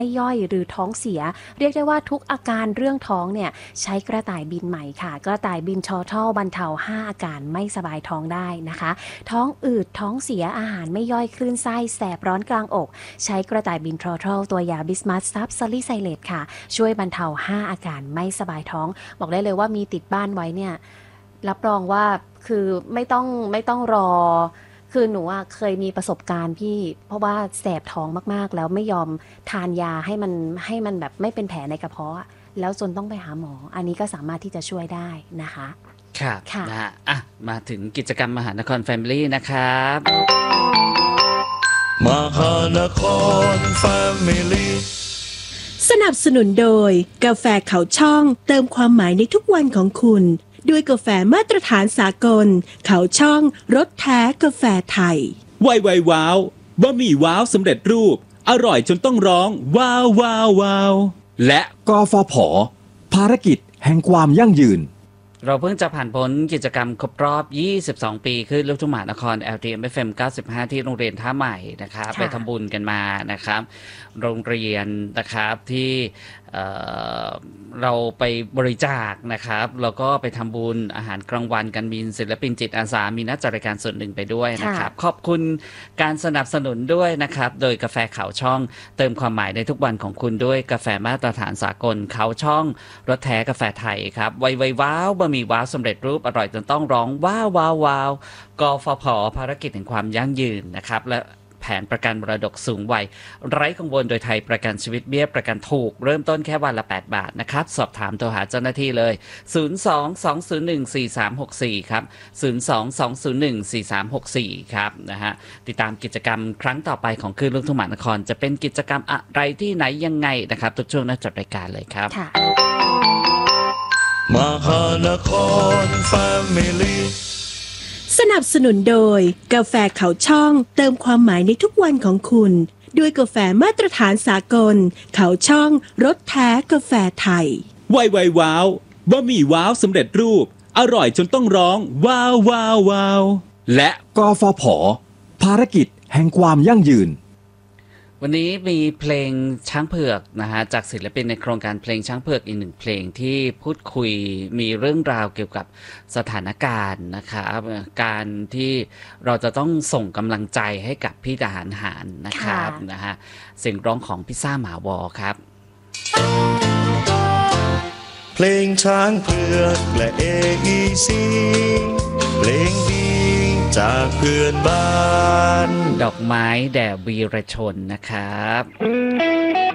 ไม่ย่อยหรือท้องเสียเรียกได้ว่าทุกอาการเรื่องท้องเนี่ยใช้กระต่ายบินใหม่ค่ะกระต่ายบินชอทัลบรรเทา5อาการไม่สบายท้องได้นะคะท้องอืดท้องเสียอาหารไม่ย่อยคลื่นไส้แสบร้อนกลางอกใช้กระต่ายบินชอทัลตัวยาบิสมัสซับซาลิไซเลตค่ะช่วยบรรเทา5อาการไม่สบายท้องบอกได้เลยว่ามีติดบ้านไว้เนี่ยรับรองว่าคือไม่ต้องรอคือหนูเคยมีประสบการณ์พี่เพราะว่าแสบท้องมากๆแล้วไม่ยอมทานยาให้มันแบบไม่เป็นแผลในกระเพาะแล้วจนต้องไปหาหมออันนี้ก็สามารถที่จะช่วยได้นะคะครับค่ะนะฮะมาถึงกิจกรรมมหานครแฟมิลี่นะครับมหานครแฟมิลี่สนับสนุนโดยกาแฟเขาช่องเติมความหมายในทุกวันของคุณด้วยกาแฟมาตรฐานสากลเขาช่องรสแท้กาแฟไทยไวว้าวบะหมี่ว้าวสำเร็จรูปอร่อยจนต้องร้องว้าวว้าวว้าวและกฟผ.ภารกิจแห่งความยั่งยืนเราเพิ่งจะผ่านพ้นกิจกรรมครบรอบ 22 ปีขึ้นลูกทุ่งมหานคร LTM FM 95 ที่โรงเรียนท่าใหม่นะครับไปทำบุญกันมานะครับโรงเรียนนะครับที่เราไปบริจาคนะครับแล้วก็ไปทำบุญอาหารกลางวันกันมีศิลปินจิตอาสามีนักจัดรายการส่วนหนึ่งไปด้วยนะครับขอบคุณการสนับสนุนด้วยนะครับโดยกาแฟเขาช่องเติมความหมายในทุกวันของคุณด้วยกาแฟมาตรฐานสากลเขาช่องรสแท้กาแฟไทยครับไวว้าวบะหมี่ว้าวสำเร็จรูปอร่อยจนต้องร้องว้าวว้าวว้าวกฟผ.ภารกิจแห่งความยั่งยืนนะครับและแผนประกันมรดกสูงวัยไร้กังวลโดยไทยประกันชีวิตเบี้ยประกันถูกเริ่มต้นแค่วันละ8 บาทนะครับสอบถามโทรหาเจ้าหน้าที่เลย02-201-4364ครับ02-201-4364ครับนะฮะติดตามกิจกรรมครั้งต่อไปของคลื่นลูกทุ่งมหานครจะเป็นกิจกรรมอะไรที่ไหนยังไงนะครับทุกช่วงน่าจบรายการเลยครับมหานครแฟมิลี่สนับสนุนโดยกาแฟเขาช่องเติมความหมายในทุกวันของคุณด้วยกาแฟมาตรฐานสากลเขาช่องรสแท้กาแฟไทยไวว้าวบะหมี่ว้าวสำเร็จรูปอร่อยจนต้องร้องว้าวว้าวว้าวและกฟผ.ภารกิจแห่งความยั่งยืนวันนี้มีเพลงช้างเผือกนะฮะจากศิลปินในโครงการเพลงช้างเผือกอีกหนึ่งเพลงที่พูดคุยมีเรื่องราวเกี่ยวกับสถานการณ์นะครับการที่เราจะต้องส่งกำลังใจให้กับพี่ทหารหารนะครับนะฮะเสียงร้องของพิซซ่าหมาวอครับเพลงช้างเผือกและ AEC เพลงดีจากเพื่อนบ้านดอกไม้แด่วีรชนนะครับ